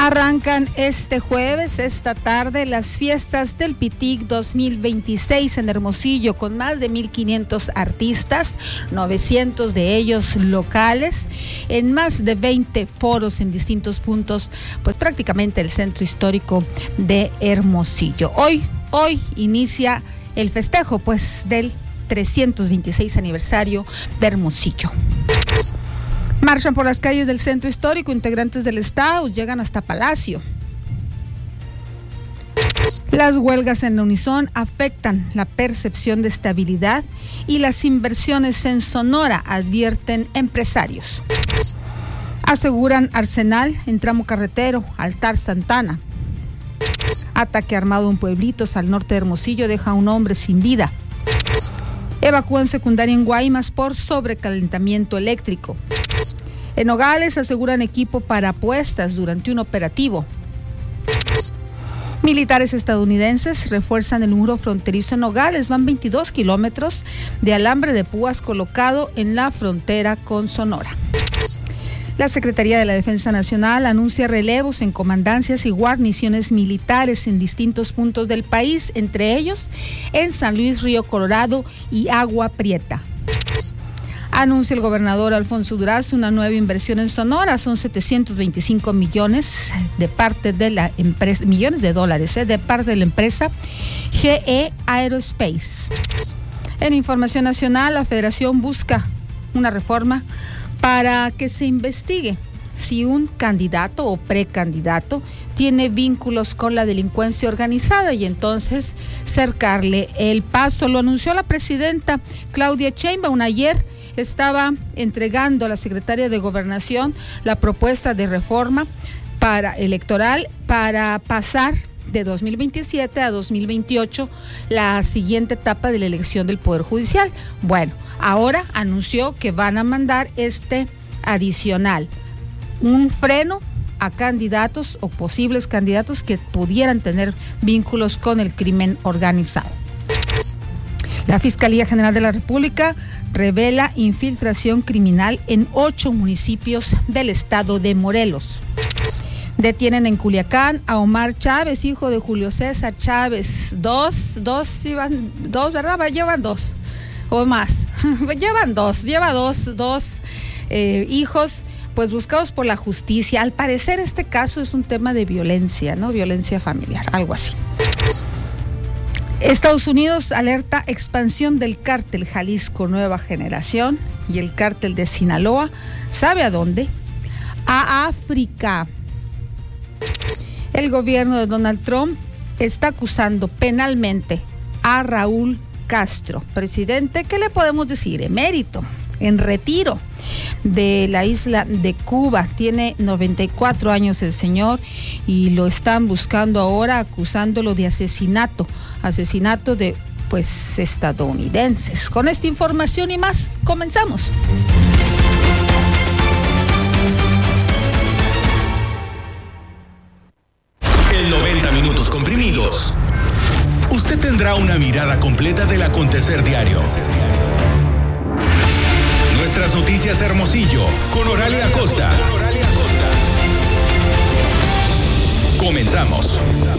Arrancan este jueves, esta tarde, las fiestas del PITIC 2026 en Hermosillo, con más de 1,500 artistas, 900 de ellos locales, en más de 20 foros en distintos puntos, pues prácticamente el centro histórico de Hermosillo. Hoy inicia el festejo, pues, del 326 aniversario de Hermosillo. Marchan por las calles del centro histórico integrantes del Estado, llegan hasta Palacio. Las huelgas en la Unison afectan la percepción de estabilidad y las inversiones en Sonora, advierten empresarios. Aseguran arsenal en tramo carretero, Altar Santana. Ataque armado en pueblitos al norte de Hermosillo deja a un hombre sin vida. Evacúan secundaria en Guaymas por sobrecalentamiento eléctrico. En Nogales aseguran equipo para apuestas durante un operativo. Militares estadounidenses refuerzan el muro fronterizo en Nogales. Van 22 kilómetros de alambre de púas colocado en la frontera con Sonora. La Secretaría de la Defensa Nacional anuncia relevos en comandancias y guarniciones militares en distintos puntos del país, entre ellos en San Luis Río Colorado y Agua Prieta. Anuncia el gobernador Alfonso Durazo una nueva inversión en Sonora, son 725 millones de parte de la empresa, millones de dólares de parte de la empresa GE Aerospace. En información nacional, la Federación busca una reforma para que se investigue si un candidato o precandidato tiene vínculos con la delincuencia organizada y entonces cercarle el paso. Lo anunció la presidenta Claudia Sheinbaum ayer. Estaba entregando a la secretaria de Gobernación la propuesta de reforma electoral para pasar de 2027 a 2028 la siguiente etapa de la elección del Poder Judicial. Bueno, ahora anunció que van a mandar este adicional, un freno a candidatos o posibles candidatos que pudieran tener vínculos con el crimen organizado. La Fiscalía General de la República revela infiltración criminal en 8 municipios del estado de Morelos. Detienen en Culiacán a Omar Chávez, hijo de Julio César Chávez. Dos, ¿verdad? Llevan 2 o más. Lleva dos hijos, pues buscados por la justicia. Al parecer este caso es un tema de violencia, ¿no? Violencia familiar, algo así. Estados Unidos alerta expansión del cártel Jalisco Nueva Generación y el cártel de Sinaloa. ¿Sabe a dónde? A África. El gobierno de Donald Trump está acusando penalmente a Raúl Castro, presidente, ¿qué le podemos decir? Emérito, en retiro de la isla de Cuba. Tiene 94 años el señor y lo están buscando ahora acusándolo de asesinato de pues estadounidenses. Con esta información y más, comenzamos. En 90 minutos comprimidos, usted tendrá una mirada completa del acontecer diario. Nuestras noticias Hermosillo, con Oralia Acosta. Comenzamos.